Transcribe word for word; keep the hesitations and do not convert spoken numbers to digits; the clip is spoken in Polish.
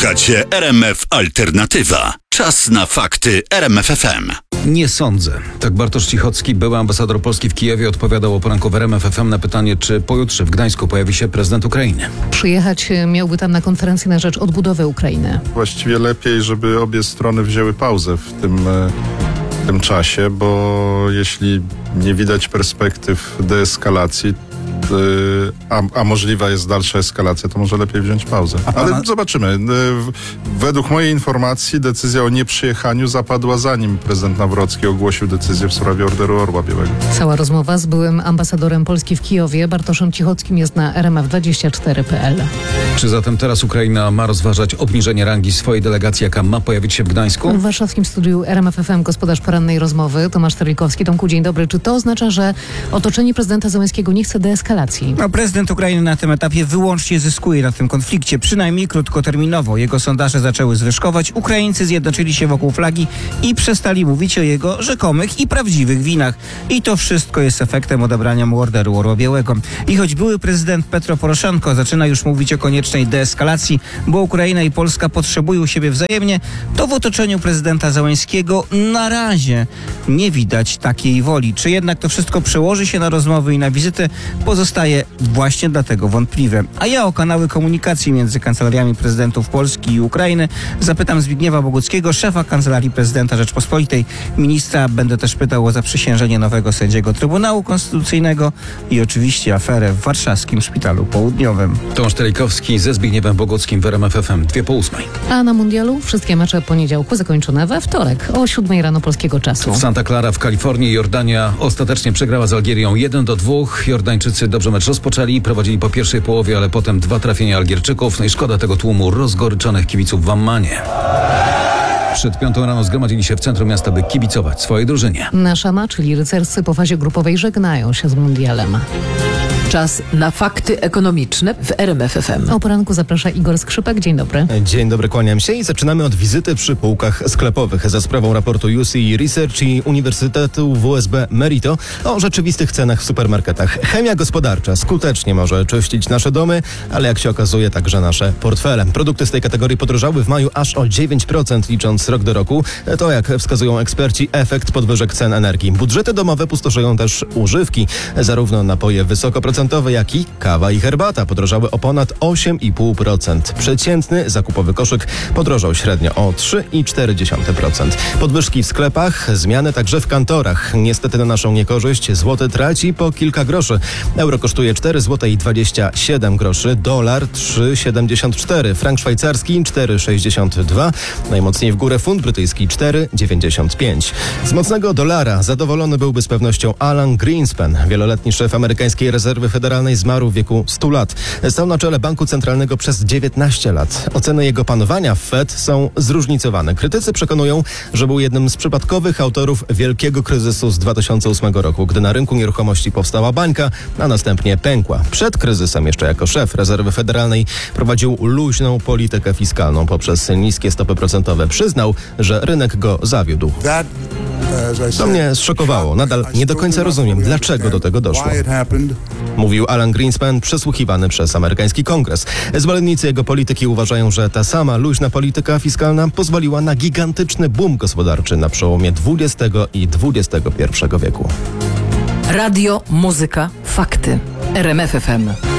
Słuchacie R M F Alternatywa. Czas na fakty R M F F M. Nie sądzę. Tak Bartosz Cichocki, były ambasador Polski w Kijowie, odpowiadał o poranku w R M F F M na pytanie, czy pojutrze w Gdańsku pojawi się prezydent Ukrainy. Przyjechać miałby tam na konferencję na rzecz odbudowy Ukrainy. Właściwie lepiej, żeby obie strony wzięły pauzę w tym, w tym czasie, bo jeśli nie widać perspektyw deeskalacji, A, a możliwa jest dalsza eskalacja, to może lepiej wziąć pauzę. Ale pana... zobaczymy. Według mojej informacji decyzja o nieprzyjechaniu zapadła, zanim prezydent Nawrocki ogłosił decyzję w sprawie orderu Orła Białego. Cała rozmowa z byłym ambasadorem Polski w Kijowie, Bartoszem Cichockim, jest na r m f dwadzieścia cztery kropka p l. Czy zatem teraz Ukraina ma rozważać obniżenie rangi swojej delegacji, jaka ma pojawić się w Gdańsku? W warszawskim studiu R M F F M gospodarz porannej rozmowy Tomasz Terlikowski. Tomku, dzień dobry. Czy to oznacza, że otoczenie prezydenta Zełenskiego nie chce deeskalacji? No, prezydent Ukrainy na tym etapie wyłącznie zyskuje na tym konflikcie, przynajmniej krótkoterminowo. Jego sondaże zaczęły zwyżkować, Ukraińcy zjednoczyli się wokół flagi i przestali mówić o jego rzekomych i prawdziwych winach. I to wszystko jest efektem odebrania mu orderu Orła Białego. I choć były prezydent Petro Poroszenko zaczyna już mówić o koniecznej deeskalacji, bo Ukraina i Polska potrzebują siebie wzajemnie, to w otoczeniu prezydenta Zełenskiego na razie nie widać takiej woli. Czy jednak to wszystko przełoży się na rozmowy i na wizyty, pozostaje właśnie dlatego wątpliwe. A ja o kanały komunikacji między kancelariami prezydentów Polski i Ukrainy zapytam Zbigniewa Boguckiego, szefa Kancelarii Prezydenta Rzeczpospolitej. Ministra będę też pytał o zaprzysiężenie nowego sędziego Trybunału Konstytucyjnego i oczywiście aferę w warszawskim Szpitalu Południowym. Tomasz Terlikowski ze Zbigniewem Boguckim w R M F F M, dwie po ósmej. A na mundialu wszystkie mecze poniedziałku zakończone we wtorek o siódmej rano polskiego czasu. W Santa Clara w Kalifornii Jordania ostatecznie przegrała z Algierią jeden do dwóch. Jordańczycy dobrze mecz rozpoczęli, prowadzili po pierwszej połowie, ale potem dwa trafienia Algierczyków. No i szkoda tego tłumu rozgoryczonych kibiców w Ammanie. Przed piątą rano zgromadzili się w centrum miasta, by kibicować swojej drużynie. Nasza, czyli rycerscy po fazie grupowej, żegnają się z mundialem. Czas na fakty ekonomiczne w R M F F M. O poranku zaprasza Igor Skrzypek. Dzień dobry. Dzień dobry, kłaniam się i zaczynamy od wizyty przy półkach sklepowych za sprawą raportu U C Research i Uniwersytetu W S B Merito o rzeczywistych cenach w supermarketach. Chemia gospodarcza skutecznie może czyścić nasze domy, ale jak się okazuje także nasze portfele. Produkty z tej kategorii podrożały w maju aż o dziewięć procent licząc rok do roku. To, jak wskazują eksperci, efekt podwyżek cen energii. Budżety domowe pustoszeją też używki. Zarówno napoje wysokoprocentowe, jak i kawa i herbata podrożały o ponad osiem i pół procent. Przeciętny zakupowy koszyk podrożał średnio o trzy i cztery dziesiąte procent. Podwyżki w sklepach, zmiany także w kantorach. Niestety na naszą niekorzyść złoty traci po kilka groszy. Euro kosztuje cztery złote i dwadzieścia siedem groszy, dolar trzy siedemdziesiąt cztery, frank szwajcarski cztery sześćdziesiąt dwa, najmocniej w górę funt brytyjski cztery dziewięćdziesiąt pięć. Z mocnego dolara zadowolony byłby z pewnością Alan Greenspan, wieloletni szef amerykańskiej rezerwy federalnej, zmarł w wieku stu lat. Stał na czele banku centralnego przez dziewiętnaście lat. Oceny jego panowania w Fed są zróżnicowane. Krytycy przekonują, że był jednym z przypadkowych autorów wielkiego kryzysu z dwa tysiące ósmego roku, gdy na rynku nieruchomości powstała bańka, a następnie pękła. Przed kryzysem jeszcze jako szef rezerwy federalnej prowadził luźną politykę fiskalną poprzez niskie stopy procentowe. Przyznał, że rynek go zawiódł. To mnie zszokowało. Nadal nie do końca rozumiem, dlaczego do tego doszło, mówił Alan Greenspan, przesłuchiwany przez amerykański kongres. Zwolennicy jego polityki uważają, że ta sama luźna polityka fiskalna pozwoliła na gigantyczny boom gospodarczy na przełomie dwudziestego i dwudziestego pierwszego wieku. Radio, muzyka, fakty. R M F F M.